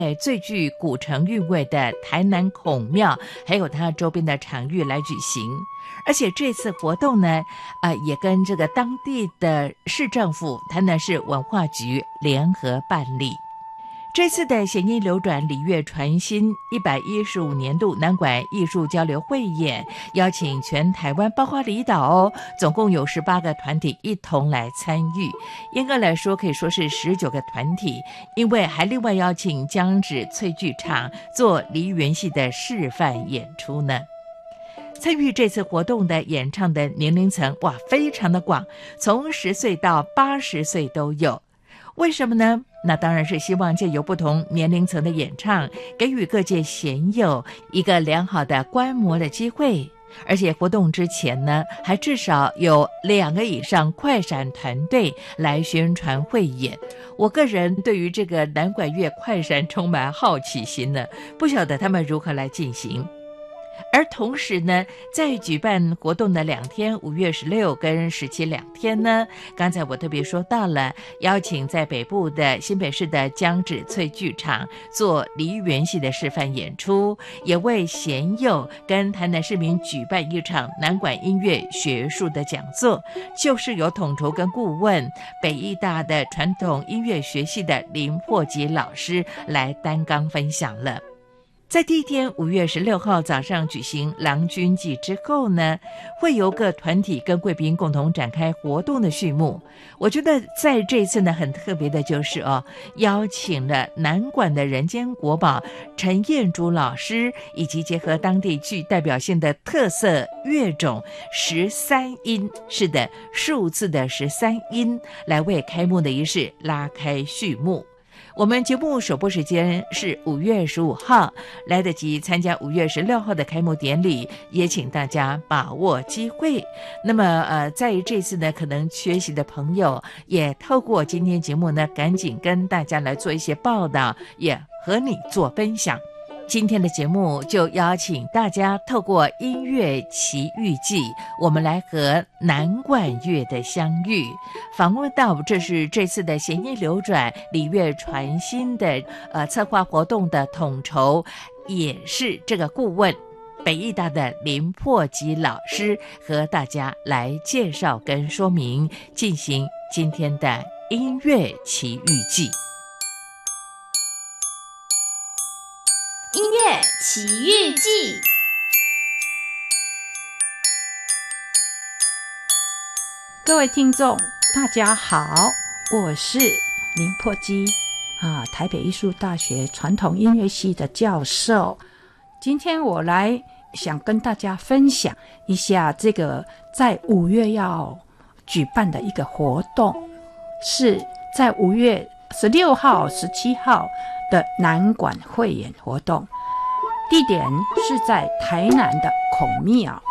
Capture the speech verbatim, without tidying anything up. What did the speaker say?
哎，最具古城韵味的台南孔庙，还有它周边的场域来举行。而且这次活动呢，呃，也跟这个当地的市政府台南市文化局联合办理。这次的弦音流转礼乐传心一百一十五年度南管艺术交流汇演，邀请全台湾包括离岛哦，总共有十八个团体一同来参与。严格来说可以说是十九个团体，因为还另外邀请江芷翠剧场做梨园戏的示范演出呢。参与这次活动的演唱的年龄层哇，非常的广，从十岁到八十岁都有。为什么呢？那当然是希望借由不同年龄层的演唱，给予各界弦友一个良好的观摩的机会。而且活动之前呢，还至少有两个以上快闪团队来宣传汇演。我个人对于这个南管乐快闪充满好奇心呢，不晓得他们如何来进行。而同时呢，在举办活动的两天，五月十六跟十七两天呢，刚才我特别说到了，邀请在北部的新北市的江芷翠剧场做梨园戏的示范演出，也为弦友跟台南市民举办一场南管音乐学术的讲座，就是由统筹跟顾问北艺大的传统音乐学系的林破吉老师来担纲分享了。在第一天五月十六号早上举行郎君祭之后呢，会由各团体跟贵宾共同展开活动的序幕。我觉得在这次呢，很特别的就是哦，邀请了南管的人间国宝陈燕珠老师，以及结合当地具代表性的特色乐种十三音，是的，数字的十三音，来为开幕的仪式拉开序幕。我们节目首播时间是五月十五号，来得及参加五月十六号的开幕典礼，也请大家把握机会。那么呃，在于这次呢，可能缺席的朋友也透过今天节目呢，赶紧跟大家来做一些报道，也和你做分享。今天的节目就邀请大家透过音乐奇遇记，我们来和南管乐的相遇，访问到这是这次的弦音流转礼乐传心的呃策划活动的统筹，也是这个顾问北艺大的林破吉老师，和大家来介绍跟说明，进行今天的音乐奇遇记。 音乐奇遇记， 各位听众大家好，我是林破基啊，台北艺术大学传统音乐系的教授。今天我来想跟大家分享一下这个在五月要举办的一个活动，是在五月十六号、十七号的南管汇演活动，地点是在台南的孔庙。